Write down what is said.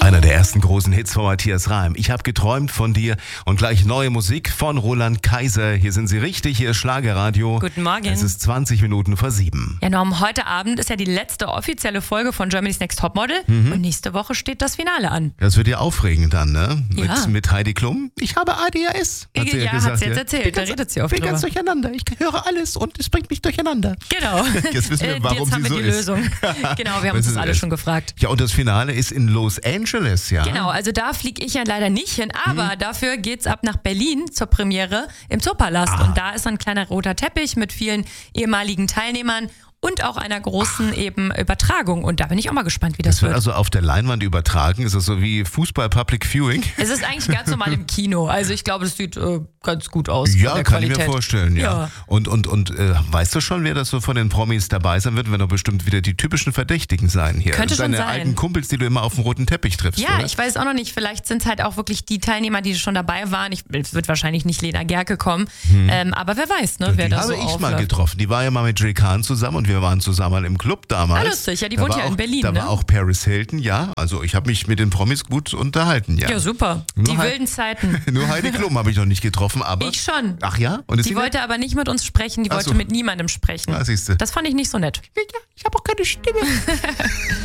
Einer der ersten großen Hits von Matthias Reim. Ich habe geträumt von dir und gleich neue Musik von Roland Kaiser. Hier sind Sie richtig, hier ist Schlagerradio. Guten Morgen. Es ist 20 Minuten vor 7. Ja, Norm, heute Abend ist ja die letzte offizielle Folge von Germany's Next Topmodel und nächste Woche steht das Finale an. Das wird ja aufregend dann, ne? Ja. Mit Heidi Klum. Ich habe ADHS. Hat sie jetzt erzählt, da redet sie oft Ich bin drüber. ganz durcheinander. Ich höre alles und es bringt mich durcheinander. Genau. Jetzt wissen wir, warum jetzt haben sie wir so die ist. Lösung. Genau, wir haben Was uns das ist alle es? schon gefragt. Ja, und das Finale ist in Los Angeles, ja? Genau, also da fliege ich ja leider nicht hin, aber dafür geht's ab nach Berlin zur Premiere im Zoopalast. Und da ist ein kleiner roter Teppich mit vielen ehemaligen Teilnehmern und auch einer großen eben Übertragung. Und da bin ich auch mal gespannt, wie das Das wird wird. also auf der Leinwand übertragen. Ist das so wie Fußball Public Viewing? Es ist eigentlich ganz normal im Kino. Also ich glaube, das sieht ganz gut aus. Ja, von der kann ich Qualität. mir vorstellen, ja. Ja. Und weißt du schon, wer das so von den Promis dabei sein wird? Werden doch bestimmt wieder die typischen Verdächtigen sein hier. Könnte schon Deine sein. alten Kumpels, die du immer auf dem roten Teppich triffst, Ja, oder? ich weiß auch noch nicht. Vielleicht sind es halt auch wirklich die Teilnehmer, die schon dabei waren. Es wird wahrscheinlich nicht Lena Gerke kommen. Aber wer weiß, ne, wer Die da habe so ich mal aufläuft. getroffen. Die war ja mal mit Jay Khan zusammen und wir waren zusammen mal im Club damals. Ah, lustig. Ja, die Da wohnt war ja in auch, Berlin, Da ne? war auch Paris Hilton, ja. Also ich habe mich mit den Promis gut unterhalten, ja. Ja, super. Nur Die halt- wilden Zeiten. Nur Heidi Klum habe ich noch nicht getroffen, aber... Ich schon. Ach ja? Und ist Die nett? wollte aber nicht mit uns sprechen, die Ach wollte so. mit niemandem sprechen. Ah, siehste. Das fand ich nicht so nett. Ja, ich habe auch keine Stimme.